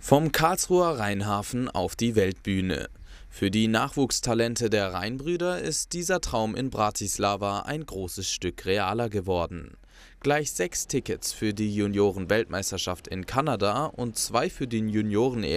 Vom Karlsruher Rheinhafen auf die Weltbühne. Für die Nachwuchstalente der Rhein-Brüder ist dieser Traum in Bratislava ein großes Stück realer geworden. Gleich 6 Tickets für die Junioren-Weltmeisterschaft in Kanada und 2 für den Junioren